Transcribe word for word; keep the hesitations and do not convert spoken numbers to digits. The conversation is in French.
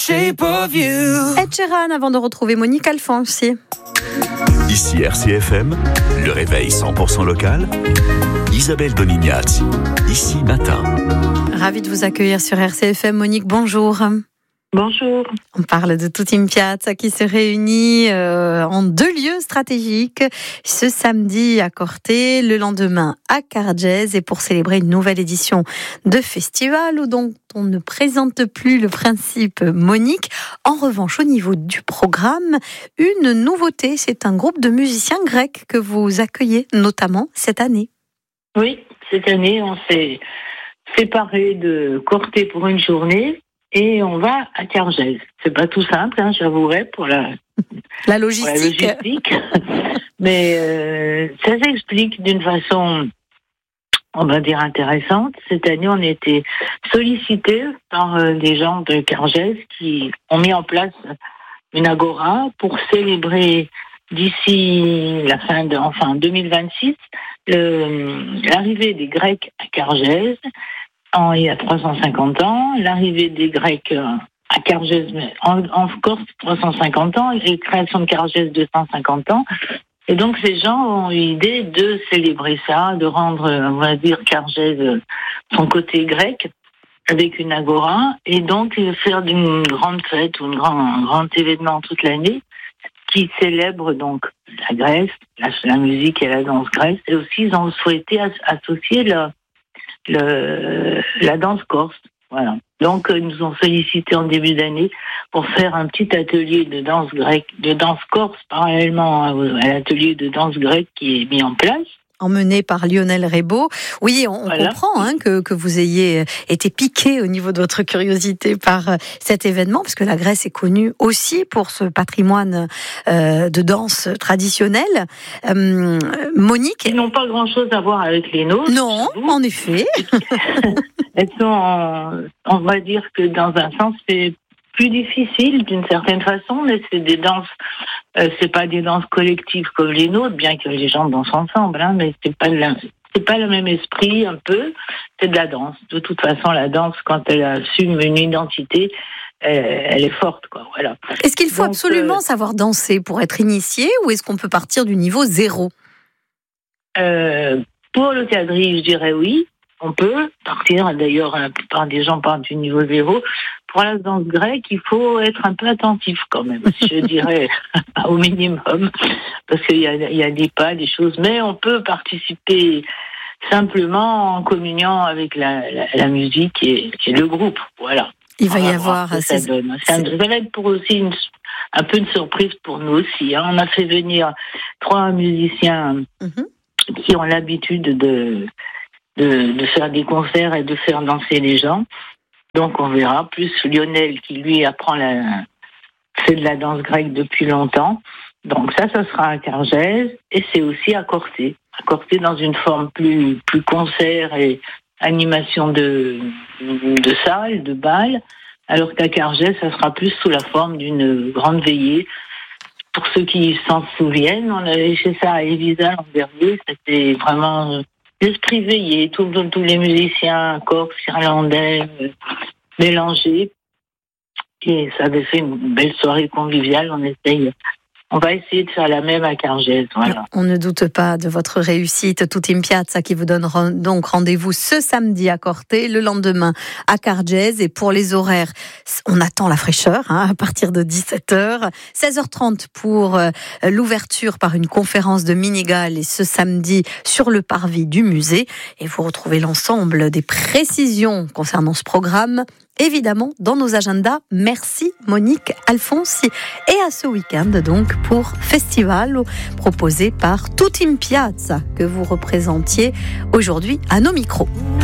Shape of you. Ed Sheeran avant de retrouver Monique Alfonsi. Ici R C F M, le réveil cent pour cent local. Isabelle Donignazzi, ici matin. Ravie de vous accueillir sur R C F M. Monique, bonjour. Bonjour. On parle de Tutti in Piazza qui se réunit euh, en deux lieux stratégiques ce samedi à Corté, le lendemain à Cargèse, et pour célébrer une nouvelle édition de festival où donc on ne présente plus le principe Monique. En revanche, au niveau du programme, une nouveauté, c'est un groupe de musiciens grecs que vous accueillez notamment cette année. Oui, cette année, on s'est séparés de Corté pour une journée. Et on va à Cargèse. C'est pas tout simple, hein, j'avouerai, pour la, la logistique. Pour la logistique. Mais euh, ça s'explique d'une façon, on va dire, intéressante. Cette année, on a été sollicités par euh, des gens de Cargèse qui ont mis en place une agora pour célébrer d'ici la fin de, enfin, deux mille vingt-six, le, l'arrivée des Grecs à Cargèse. En, il y a trois cent cinquante ans, l'arrivée des Grecs à Cargèse, en, en Corse, trois cent cinquante ans, et la création de Cargèse, deux cent cinquante ans. Et donc, ces gens ont eu l'idée de célébrer ça, de rendre, on va dire, Cargèse son côté grec, avec une agora, et donc faire une grande fête ou un grand, un grand événement toute l'année, qui célèbre donc la Grèce, la, la musique et la danse grecque. Et aussi, ils ont souhaité as, associer la Le, la danse corse, voilà. Donc ils nous ont sollicité en début d'année pour faire un petit atelier de danse grecque, de danse corse, parallèlement à, à l'atelier de danse grecque qui est mis en place. Emmené par Lionel Rebaud. Oui, on, voilà. on comprend hein, que, que vous ayez été piqué au niveau de votre curiosité par cet événement, parce que la Grèce est connue aussi pour ce patrimoine euh, de danse traditionnelle. Euh, Monique, ils n'ont pas grand-chose à voir avec les nôtres. Non, en effet. Elles sont, en, on va dire que dans un sens, c'est plus difficile d'une certaine façon, mais c'est des danses, euh, c'est pas des danses collectives comme les nôtres, bien que les gens dansent ensemble, hein, mais c'est pas le, c'est pas le même esprit un peu, c'est de la danse. De toute façon, la danse, quand elle assume une identité, euh, elle est forte, quoi. Voilà. Est-ce qu'il faut Donc, absolument euh, savoir danser pour être initié, ou est-ce qu'on peut partir du niveau zéro ? euh, Pour le quadrille, je dirais oui. On peut partir, d'ailleurs, la plupart des gens partent du niveau zéro. Pour la danse grecque, il faut être un peu attentif quand même, je dirais, au minimum, parce qu'il y a, il y a des pas, des choses, mais on peut participer simplement en communiant avec la, la, la musique et, et le groupe, voilà. Il va y avoir... Ça, ça, donne. Ça, ça va être pour aussi une, un peu une surprise pour nous aussi. Hein. On a fait venir trois musiciens mm-hmm. qui ont l'habitude de... De, de faire des concerts et de faire danser les gens. Donc on verra. Plus Lionel qui lui apprend la, fait de la danse grecque depuis longtemps. Donc ça, ça sera à Cargèse et c'est aussi à Corté. À Corté dans une forme plus, plus concert et animation de, de salle, de bal. Alors qu'à Cargèse, ça sera plus sous la forme d'une grande veillée. Pour ceux qui s'en souviennent, on avait fait ça à Evisa l'an dernier. C'était vraiment... l'esprit veillé, tous, tous les musiciens corses, irlandais, euh, mélangés. Et ça avait fait une belle soirée conviviale. On essaye, on va essayer de faire la même à Cargèse. Voilà. On ne doute pas de votre réussite. Tutti in Piazza qui vous donne donc rendez-vous ce samedi à Corté, le lendemain à Cargèse. Et pour les horaires, on attend la fraîcheur hein, à partir de dix-sept heures. seize heures trente pour euh, l'ouverture par une conférence de Minigal et ce samedi sur le parvis du musée. Et vous retrouvez l'ensemble des précisions concernant ce programme évidemment dans nos agendas. Merci Monique Alfonsi. Et à ce week-end donc pour Festival proposé par Tutti in Piazza que vous représentiez aujourd'hui à nos micros.